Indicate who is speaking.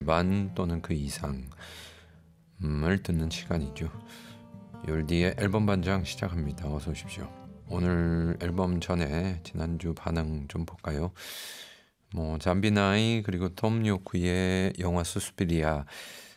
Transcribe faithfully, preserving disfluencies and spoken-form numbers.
Speaker 1: 반 또는 그 이상을 듣는 시간이죠. 율디의 앨범 반장 시작합니다. 어서 오십시오. 오늘 앨범 전에 지난주 반응 좀 볼까요? 뭐 잠비나이 그리고 톰 요크의 영화 수스피리아